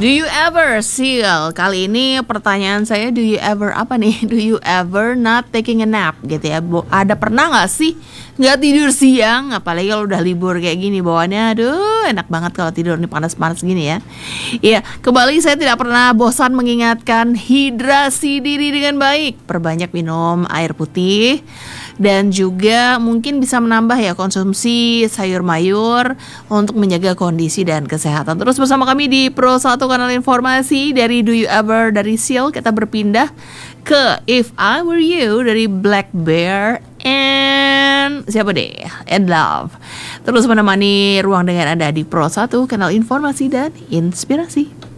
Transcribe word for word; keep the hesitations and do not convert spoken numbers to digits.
Do you ever Sil? Kali ini pertanyaan saya, do you ever apa nih? Do you ever not taking a nap gitu ya? Bo- Ada pernah nggak sih nggak tidur siang? Apalagi kalau udah libur kayak gini, bawaannya aduh enak banget kalau tidur nih panas-panas gini ya. Iya, kembali saya tidak pernah bosan mengingatkan hidrasi diri dengan baik. Perbanyak minum air putih dan juga mungkin bisa menambah ya konsumsi sayur mayur untuk menjaga kondisi dan kesehatan. Terus bersama kami di Pro satu Kanal Informasi dari Do You Ever dari Sil, kita berpindah ke If I Were You dari Black Bear and siapa deh? And Love. Terus menemani ruang dengan Anda di Pro satu Kanal Informasi dan Inspirasi.